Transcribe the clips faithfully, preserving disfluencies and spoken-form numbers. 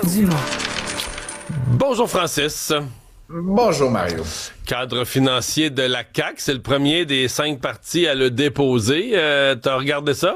Dumont. Bonjour Francis. Bonjour Mario. Cadre financier de la C A Q, c'est le premier des cinq partis à le déposer. Euh, t'as regardé ça?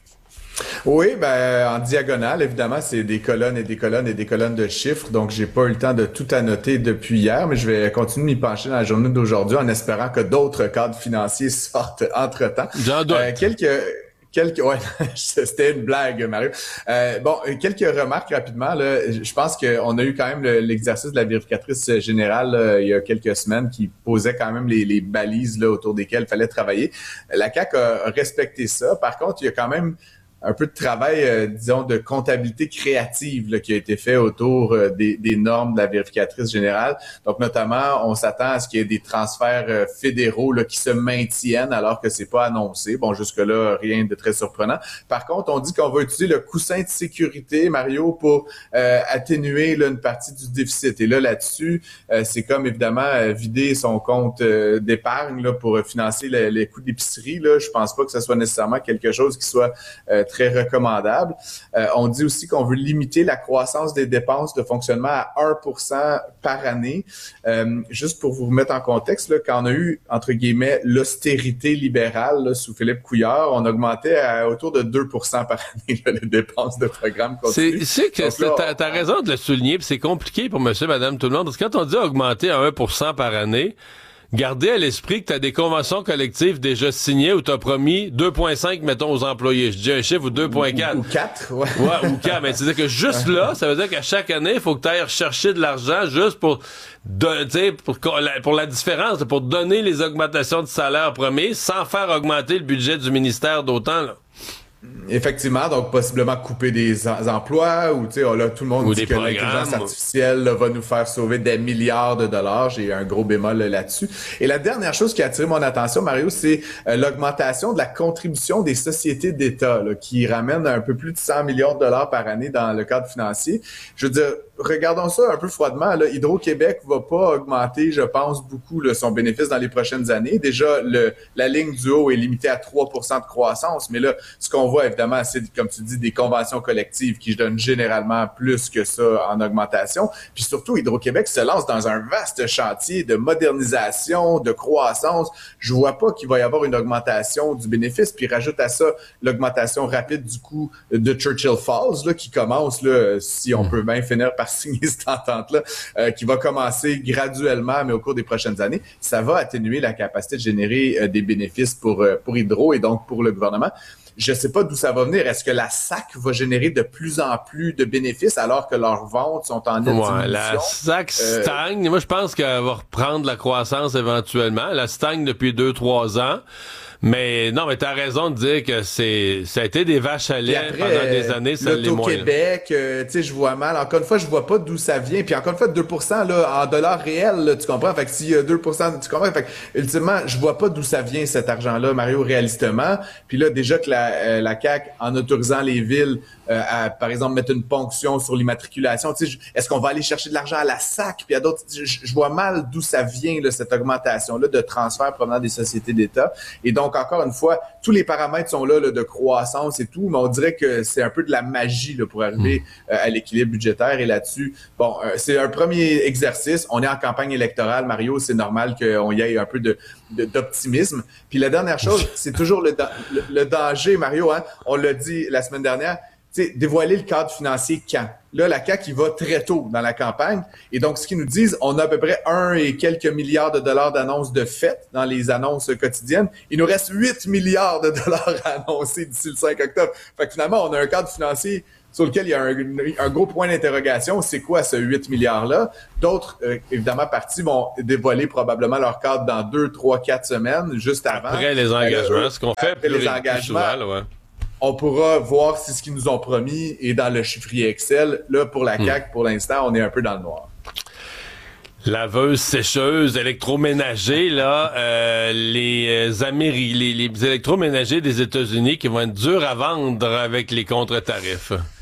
Oui, ben en diagonale, évidemment, c'est des colonnes et des colonnes et des colonnes de chiffres, donc j'ai pas eu le temps de tout annoter depuis hier, mais je vais continuer de m'y pencher dans la journée d'aujourd'hui en espérant que d'autres cadres financiers sortent entre-temps. J'en doute. Euh, quelques... Quelques, ouais, c'était une blague, Mario. Euh, bon, quelques remarques rapidement. Là. Je pense qu'on a eu quand même le, l'exercice de la vérificatrice générale là, il y a quelques semaines qui posait quand même les, les balises là, autour desquelles il fallait travailler. La C A Q a respecté ça. Par contre, il y a quand même un peu de travail, euh, disons, de comptabilité créative là, qui a été fait autour euh, des, des normes de la vérificatrice générale. Donc, notamment, on s'attend à ce qu'il y ait des transferts euh, fédéraux là, qui se maintiennent alors que c'est pas annoncé. Bon, jusque-là, rien de très surprenant. Par contre, on dit qu'on va utiliser le coussin de sécurité, Mario, pour euh, atténuer là, une partie du déficit. Et là, là-dessus, euh, c'est comme, évidemment, euh, vider son compte euh, d'épargne là, pour financer le, les coûts d'épicerie. Là. Je pense pas que ce soit nécessairement quelque chose qui soit euh, très recommandable. Euh, on dit aussi qu'on veut limiter la croissance des dépenses de fonctionnement à un pour cent par année. Euh, juste pour vous remettre en contexte, là, quand on a eu, entre guillemets, l'austérité libérale là, sous Philippe Couillard, on augmentait à autour de deux pour cent par année là, les dépenses de programme continu. C'est, c'est que Donc, là, t'as, t'as raison de le souligner, puis c'est compliqué pour monsieur, madame, tout le monde, parce que quand on dit augmenter à un pour cent par année, gardez à l'esprit que tu as des conventions collectives déjà signées où tu as promis deux virgule cinq, mettons, aux employés. Je dis un chiffre ou deux virgule quatre. Ou, ou quatre, ouais. Ouais, ou quatre. Mais c'est-à-dire que juste là, ça veut dire qu'à chaque année, il faut que tu ailles rechercher de l'argent juste pour, de, pour, pour la différence, pour donner les augmentations de salaire promis sans faire augmenter le budget du ministère d'autant, là. Effectivement, donc possiblement couper des en- emplois ou tu sais, là tout le monde Ou dit des que programmes. l'intelligence artificielle là, va nous faire sauver des milliards de dollars. J'ai un gros bémol là, là-dessus. Et la dernière chose qui a attiré mon attention, Mario, c'est euh, l'augmentation de la contribution des sociétés d'État là, qui ramène un peu plus de cent millions de dollars par année dans le cadre financier. Je veux dire, regardons ça un peu froidement. Là. Hydro-Québec va pas augmenter, je pense, beaucoup là, son bénéfice dans les prochaines années. Déjà, le, la ligne du haut est limitée à trois pour cent de croissance, mais là, ce qu'on voit évidemment, c'est, comme tu dis, des conventions collectives qui donnent généralement plus que ça en augmentation. Puis surtout, Hydro-Québec se lance dans un vaste chantier de modernisation, de croissance. Je vois pas qu'il va y avoir une augmentation du bénéfice. Puis rajoute à ça l'augmentation rapide du coût de Churchill Falls, là, qui commence, là, si on peut bien finir par signer cette entente-là, euh, qui va commencer graduellement, mais au cours des prochaines années. Ça va atténuer la capacité de générer euh, des bénéfices pour, euh, pour Hydro et donc pour le gouvernement. Je sais pas d'où ça va venir. Est-ce que la S A C va générer de plus en plus de bénéfices alors que leurs ventes sont en nette diminution? Ouais, la S A C Euh, stagne. Moi, je pense qu'elle va reprendre la croissance éventuellement. Elle stagne depuis deux, trois ans. Mais non, mais t'as raison de dire que c'est ça a été des vaches à lait après, pendant des années, ça l'est moins. L'Auto-Québec, euh, tu sais, je vois mal. Encore une fois, je vois pas d'où ça vient. Puis encore une fois, deux pour cent là, en dollars réels, là, tu comprends? Fait que s'il y a deux pour cent, tu comprends? Fait que, ultimement, je vois pas d'où ça vient cet argent-là, Mario, réalistement. Puis là, déjà que la, euh, la C A Q, en autorisant les villes euh, à, par exemple, mettre une ponction sur l'immatriculation, tu sais, est-ce qu'on va aller chercher de l'argent à la S A C? Puis à d'autres, je, je vois mal d'où ça vient, là, cette augmentation-là de transfert provenant des sociétés d'État. Et donc, encore une fois, tous les paramètres sont là, là de croissance et tout, mais on dirait que c'est un peu de la magie là, pour arriver mmh. euh, à l'équilibre budgétaire. Et là-dessus, bon, euh, c'est un premier exercice. On est en campagne électorale, Mario, c'est normal qu'on y ait un peu de, de d'optimisme. Puis la dernière chose, c'est toujours le, le, le danger, Mario, hein, on l'a dit la semaine dernière, tu sais, dévoiler le cadre financier quand? Là, la C A Q, il va très tôt dans la campagne. Et donc, ce qu'ils nous disent, on a à peu près un et quelques milliards de dollars d'annonces de fait dans les annonces quotidiennes. Il nous reste huit milliards de dollars à annoncer d'ici le cinq octobre. Fait que finalement, on a un cadre financier sur lequel il y a un, un gros point d'interrogation. C'est quoi ce huit milliards-là? D'autres, euh, évidemment, partis vont dévoiler probablement leur cadre dans deux, trois, quatre semaines, juste avant. Après les engagements, euh, ce qu'on fait après plus les engagements. Souvent, là, ouais. On pourra voir si ce qu'ils nous ont promis est dans le chiffrier Excel. Là, pour la C A Q, hmm. pour l'instant, on est un peu dans le noir. Laveuse, sécheuse, électroménager, là, euh, les, Améri- les, les électroménagers des États-Unis qui vont être durs à vendre avec les contre-tarifs.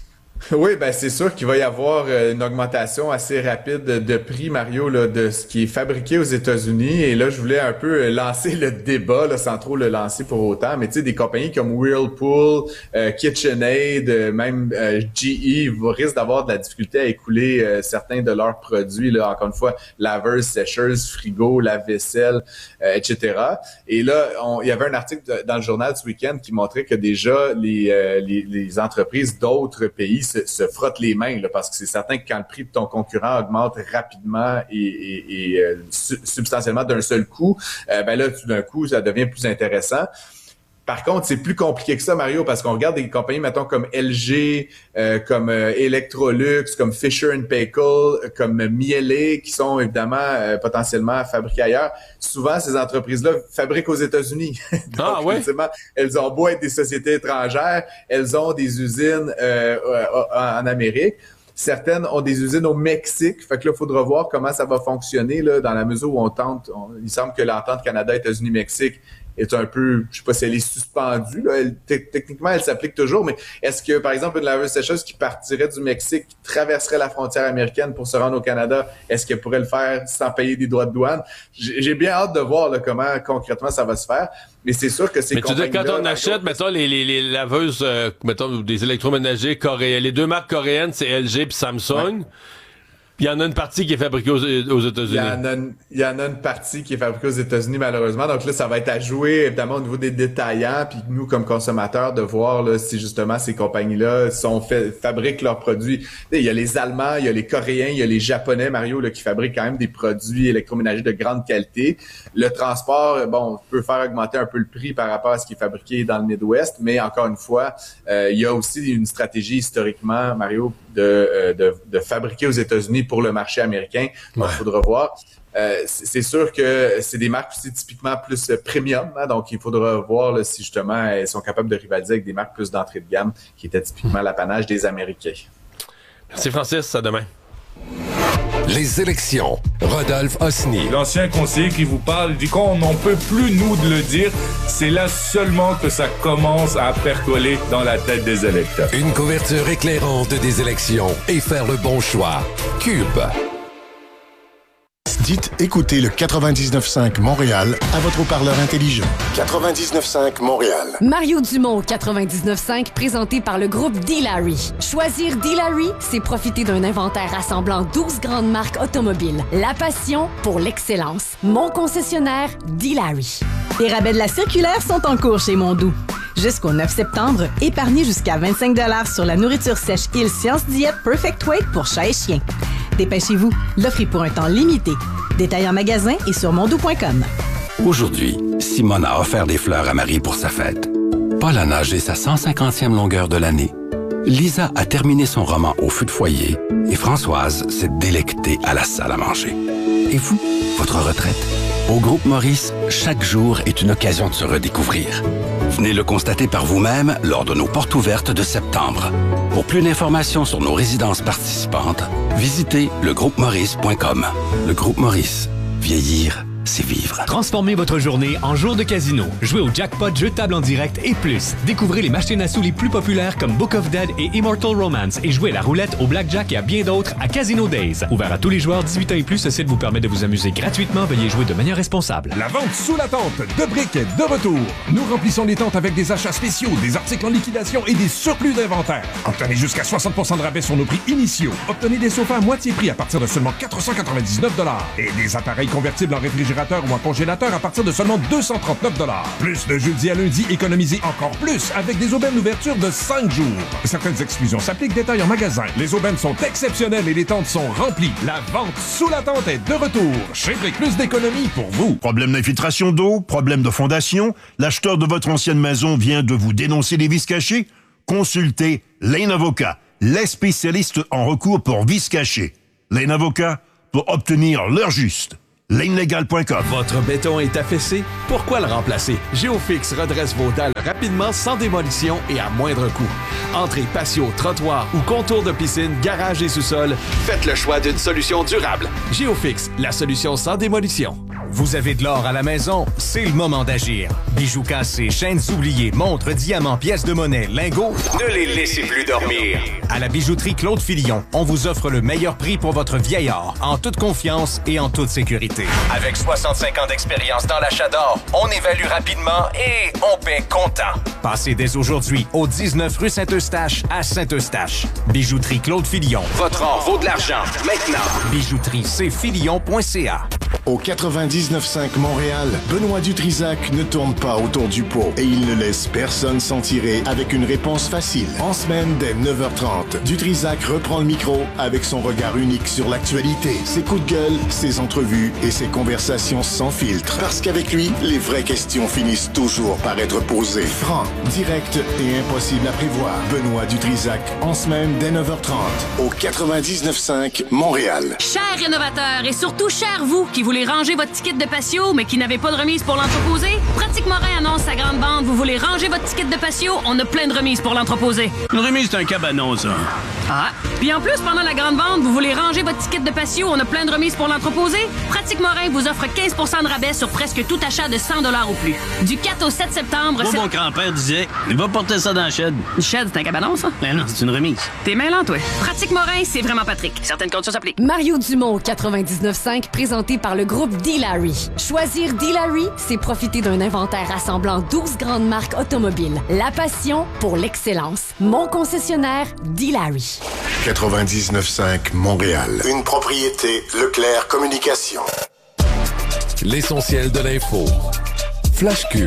Oui, ben c'est sûr qu'il va y avoir une augmentation assez rapide de prix, Mario, là, de ce qui est fabriqué aux États-Unis. Et là, je voulais un peu lancer le débat, là, sans trop le lancer pour autant. Mais tu sais, des compagnies comme Whirlpool, euh, KitchenAid, même euh, G E risquent d'avoir de la difficulté à écouler euh, certains de leurs produits. Là, encore une fois, laveuses, sécheuses, frigo, lave-vaisselle, euh, et cetera. Et là, on, il y avait un article de, dans le journal ce week-end qui montrait que déjà les, euh, les, les entreprises d'autres pays Se, se frottent les mains là, parce que c'est certain que quand le prix de ton concurrent augmente rapidement et, et, et euh, su- substantiellement d'un seul coup, euh, ben là, tout d'un coup, ça devient plus intéressant. Par contre, c'est plus compliqué que ça, Mario, parce qu'on regarde des compagnies, mettons, comme L G, euh, comme euh, Electrolux, comme Fisher and Paykel, comme Miele, qui sont évidemment euh, potentiellement fabriquées ailleurs. Souvent, ces entreprises-là fabriquent aux États-Unis. Donc, ah ouais? elles ont beau être des sociétés étrangères, elles ont des usines euh, en Amérique. Certaines ont des usines au Mexique. Fait que là, il faudra voir comment ça va fonctionner là, dans la mesure où on tente. On, il semble que l'entente Canada, États-Unis, Mexique est un peu, je sais pas si elle est suspendue. Là. Elle, t- techniquement, elle s'applique toujours, mais est-ce que, par exemple, une laveuse sécheuse qui partirait du Mexique, qui traverserait la frontière américaine pour se rendre au Canada, est-ce qu'elle pourrait le faire sans payer des droits de douane? J'ai, j'ai bien hâte de voir là, comment concrètement ça va se faire. Mais c'est sûr que c'est. Mais tu dis quand on achète, mettons, les, les, les laveuses, euh, mettons, des électroménagers coréens, les deux marques coréennes, c'est L G puis Samsung. Ouais. Il y en a une partie qui est fabriquée aux, aux États-Unis. Il y, en a une, il y en a une partie qui est fabriquée aux États-Unis, malheureusement. Donc là, ça va être à jouer, évidemment, au niveau des détaillants, puis nous, comme consommateurs, de voir là, si justement ces compagnies-là sont fait, fabriquent leurs produits. Il y a les Allemands, il y a les Coréens, il y a les Japonais, Mario, là, qui fabriquent quand même des produits électroménagers de grande qualité. Le transport, bon, peut faire augmenter un peu le prix par rapport à ce qui est fabriqué dans le Midwest, mais encore une fois, euh, il y a aussi une stratégie historiquement, Mario, de, de, de fabriquer aux États-Unis pour le marché américain. Donc, il faudra voir. Euh, c'est sûr que c'est des marques aussi typiquement plus premium, hein, donc il faudra voir là, si justement elles sont capables de rivaliser avec des marques plus d'entrée de gamme qui étaient typiquement l'apanage des Américains. Merci Francis, à demain. Les élections. Rodolphe Osny. L'ancien conseiller qui vous parle dit qu'on n'en peut plus nous de le dire. C'est là seulement que ça commence à percoler dans la tête des électeurs. Une couverture éclairante des élections et faire le bon choix. Cube. Dites écoutez le quatre-vingt-dix-neuf cinq Montréal à votre haut-parleur intelligent. quatre-vingt-dix-neuf cinq Montréal. Mario Dumont, quatre-vingt-dix-neuf cinq, présenté par le groupe D-Larry. Choisir D-Larry, c'est profiter d'un inventaire rassemblant douze grandes marques automobiles. La passion pour l'excellence. Mon concessionnaire, D-Larry. Les rabais de la circulaire sont en cours chez Mondou. Jusqu'au neuf septembre, épargnez jusqu'à vingt-cinq dollars sur la nourriture sèche Île Science Diète Perfect Weight pour chat et chien. Dépêchez-vous, l'offre est pour un temps limité. Détail en magasin et sur mondou point com. Aujourd'hui, Simone a offert des fleurs à Marie pour sa fête. Paul a nagé sa cent cinquantième longueur de l'année. Lisa a terminé son roman au feu de foyer et Françoise s'est délectée à la salle à manger. Et vous, votre retraite? Au Groupe Maurice, chaque jour est une occasion de se redécouvrir. Venez le constater par vous-même lors de nos portes ouvertes de septembre. Pour plus d'informations sur nos résidences participantes, visitez le groupe maurice point com. Le Groupe Maurice. Vieillir, c'est vivre. Transformez votre journée en jour de casino. Jouez au jackpot, jeu de table en direct et plus. Découvrez les machines à sous les plus populaires comme Book of Dead et Immortal Romance et jouez à la roulette, au blackjack et à bien d'autres à Casino Days. Ouvert à tous les joueurs dix-huit ans et plus, ce site vous permet de vous amuser gratuitement. Veuillez jouer de manière responsable. La vente sous la tente de briques est de retour. Nous remplissons les tentes avec des achats spéciaux, des articles en liquidation et des surplus d'inventaire. Obtenez jusqu'à soixante pour cent de rabais sur nos prix initiaux. Obtenez des sofas à moitié prix à partir de seulement quatre cent quatre-vingt-dix-neuf dollars et des appareils convertibles en réfrigérateur ou en congélateur à partir de seulement deux cent trente-neuf dollars. Plus de jeudi à lundi, économisez encore plus avec des aubaines d'ouverture de cinq jours. Certaines exclusions s'appliquent, détail en magasin. Les aubaines sont exceptionnelles et les tentes sont remplies. La vente sous la tente est de retour. Chez Brick, plus d'économie pour vous. Problème d'infiltration d'eau, problème de fondation, l'acheteur de votre ancienne maison vient de vous dénoncer des vices cachés? Consultez Lane Avocat, les spécialistes en recours pour vices cachés. Lane Avocat, pour obtenir l'heure juste. lane legal point com. Votre béton est affaissé? Pourquoi le remplacer? Géofix redresse vos dalles rapidement, sans démolition et à moindre coût. Entrée, patio, trottoir ou contour de piscine, garage et sous-sol, faites le choix d'une solution durable. Géofix, la solution sans démolition. Vous avez de l'or à la maison? C'est le moment d'agir. Bijoux cassés, chaînes oubliées, montres, diamants, pièces de monnaie, lingots, ne les laissez plus dormir. À la bijouterie Claude Filion, on vous offre le meilleur prix pour votre vieil or, en toute confiance et en toute sécurité. Avec soixante-cinq ans d'expérience dans l'achat d'or, on évalue rapidement et on paie comptant. Passez dès aujourd'hui au dix-neuf rue Saint-Eustache à Saint-Eustache. Bijouterie Claude Filion. Votre or vaut de l'argent. Maintenant. Bijouterie c filion point c a. Au quatre-vingt-dix-neuf cinq Montréal, Benoît Dutrisac ne tourne pas autour du pot et il ne laisse personne s'en tirer avec une réponse facile. En semaine, dès neuf heures trente, Dutrisac reprend le micro avec son regard unique sur l'actualité, ses coups de gueule, ses entrevues et ses conversations sans filtre. Parce qu'avec lui, les vraies questions finissent toujours par être posées. Franc, direct et impossible à prévoir. Benoît Dutrisac, en semaine, dès neuf heures trente, au quatre-vingt-dix-neuf cinq Montréal. Chers rénovateurs et surtout chers vous qui voulez ranger votre ticket de patio mais qui n'avez pas de remise pour l'entreposer, Pratique Morin annonce sa grande vente. Vous voulez ranger votre ticket de patio? On a plein de remises pour l'entreposer. Une remise, c'est un cabanon, ça. Ah! Puis en plus, pendant la grande vente, vous voulez ranger votre ticket de patio? On a plein de remises pour l'entreposer. Pratique Morin vous offre quinze pour cent de rabais sur presque tout achat de cent dollars ou plus. Du quatre au sept septembre... Moi, c'est... mon grand-père disait, il va porter ça dans le shed. Le shed, c'est un cabanon, ça? Ben non, c'est une remise. T'es mêlant, toi. Pratique Morin, c'est vraiment Patrick. Certaines conditions s'appliquent. Mario Dumont, quatre-vingt-dix-neuf cinq, présenté par le groupe D-Larry. Choisir D-Larry, c'est profiter d'un inventaire rassemblant douze grandes marques automobiles. La passion pour l'excellence. Mon concessionnaire, D-Larry. quatre-vingt-dix-neuf cinq Montréal. Une propriété Leclerc Communication. L'essentiel de l'info. Flash Cube.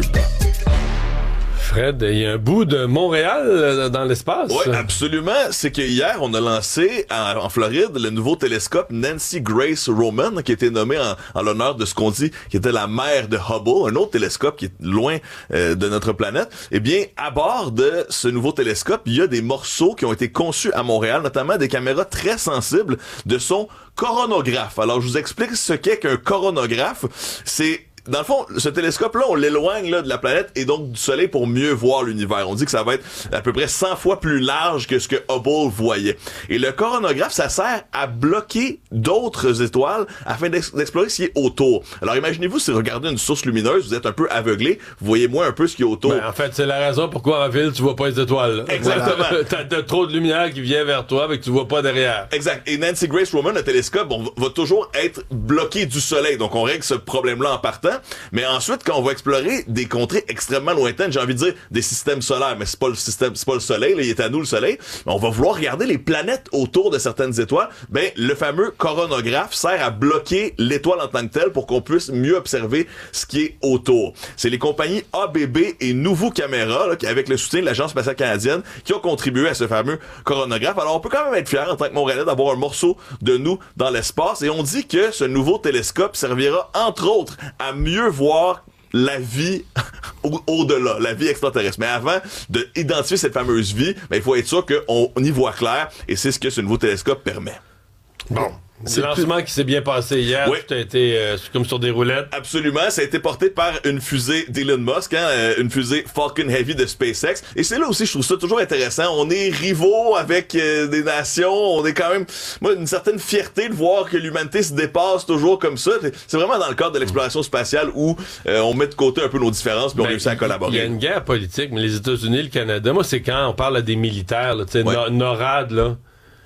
Fred, il y a un bout de Montréal euh, dans l'espace. Oui, absolument. C'est que hier, on a lancé en, en Floride le nouveau télescope Nancy Grace Roman, qui a été nommé en, en l'honneur de ce qu'on dit qui était la mère de Hubble, un autre télescope qui est loin euh, de notre planète. Eh bien, à bord de ce nouveau télescope, il y a des morceaux qui ont été conçus à Montréal, notamment des caméras très sensibles de son coronographe. Alors, je vous explique ce qu'est qu'un coronographe. C'est Dans le fond, ce télescope-là, on l'éloigne là, de la planète et donc du Soleil pour mieux voir l'univers. On dit que ça va être à peu près cent fois plus large que ce que Hubble voyait. Et le coronographe, ça sert à bloquer d'autres étoiles afin d'ex- d'explorer ce qui est autour. Alors imaginez-vous si vous regardez une source lumineuse, vous êtes un peu aveuglé, vous voyez moins un peu ce qui est autour. Ben, en fait, c'est la raison pourquoi en ville, tu vois pas les étoiles. Là. Exactement. T'as, t'as trop de lumière qui vient vers toi, mais que tu vois pas derrière. Exact. Et Nancy Grace Roman, le télescope, bon, va toujours être bloqué du Soleil. Donc on règle ce problème-là en partant. Mais ensuite, quand on va explorer des contrées extrêmement lointaines, j'ai envie de dire des systèmes solaires, mais c'est pas le système, c'est pas le Soleil, là, il est à nous le Soleil. Mais on va vouloir regarder les planètes autour de certaines étoiles. Ben, le fameux coronographe sert à bloquer l'étoile en tant que telle pour qu'on puisse mieux observer ce qui est autour. C'est les compagnies A B B et Nouveau Caméra, là, qui, avec le soutien de l'Agence spatiale canadienne, qui ont contribué à ce fameux coronographe. Alors, on peut quand même être fiers en tant que Montréalais d'avoir un morceau de nous dans l'espace. Et on dit que ce nouveau télescope servira, entre autres, à mieux voir la vie au- au-delà, la vie extraterrestre. Mais avant d'identifier cette fameuse vie, ben, il faut être sûr qu'on y voit clair, et c'est ce que ce nouveau télescope permet. Bon. C'est le lancement qui s'est bien passé hier. Oui. Tout a été euh, comme sur des roulettes. Absolument. Ça a été porté par une fusée d'Elon Musk, hein, euh, une fusée Falcon Heavy de SpaceX. Et c'est là aussi, je trouve ça toujours intéressant. On est rivaux avec euh, des nations. On est quand même, moi, une certaine fierté de voir que l'humanité se dépasse toujours comme ça. C'est vraiment dans le cadre de l'exploration spatiale où euh, on met de côté un peu nos différences puis on Ben, réussit à collaborer. Il y a une guerre politique, mais les États-Unis, le Canada, moi, c'est quand on parle à des militaires, là, tu sais, Ouais. no- NORAD, là.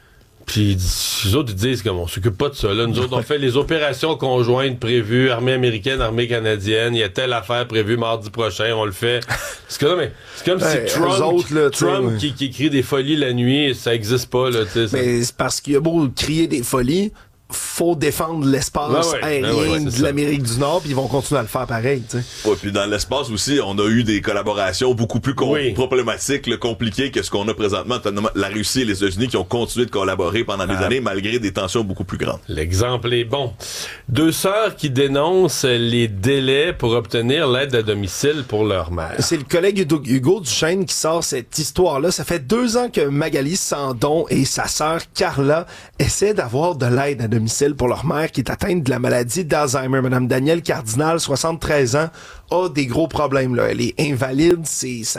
Puis les autres, ils disent comme on s'occupe pas de ça. Là, nous autres, on fait les opérations conjointes prévues, armée américaine, armée canadienne. Il y a telle affaire prévue mardi prochain, on le fait. C'est comme, mais, c'est comme Ouais, si Trump, eux autres, là, tu sais, Trump ouais. qui, qui écrit des folies la nuit, ça existe pas. Là, tu sais, ça- Mais c'est parce qu'il y a beau crier des folies, faut défendre l'espace Ben ouais, aérien ben ouais, ouais, c'est de ça. l'Amérique du Nord, puis ils vont continuer à le faire pareil, tu sais. Ouais, puis dans l'espace aussi, on a eu des collaborations beaucoup plus com- Oui. problématiques, là, compliquées que ce qu'on a présentement, notamment la Russie et les États-Unis qui ont continué de collaborer pendant des Ah. années malgré des tensions beaucoup plus grandes. L'exemple est bon. Deux sœurs qui dénoncent les délais pour obtenir l'aide à domicile pour leur mère. C'est le collègue Hugo, Hugo Duchesne qui sort cette histoire-là. Ça fait deux ans que Magali Sandon et sa sœur Carla essaient d'avoir de l'aide à domicile pour leur mère qui est atteinte de la maladie d'Alzheimer. Madame Danielle Cardinal, soixante-treize ans, a des gros problèmes, là. Elle est invalide, c'est, ça